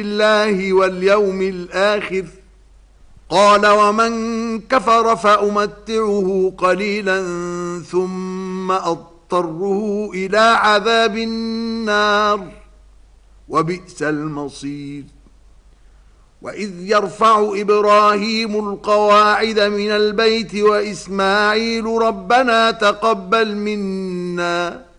بالله واليوم الآخر قال ومن كفر فأمتعه قليلا ثم أضطره إلى عذاب النار وبئس المصير. وإذ يرفع إبراهيم القواعد من البيت وإسماعيل ربنا تقبل منا